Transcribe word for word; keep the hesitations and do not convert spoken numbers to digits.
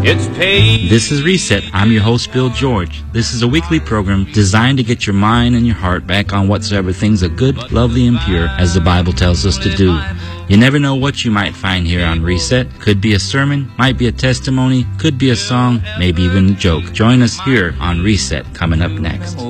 It's paid. This is Reset. I'm your host, Bill George. This is a weekly program designed to get your mind and your heart back on whatsoever things are good, lovely, and pure, as the Bible tells us to do. You never know what you might find here on Reset. Could be a sermon, might be a testimony, could be a song, maybe even a joke. Join us here on Reset, coming up next.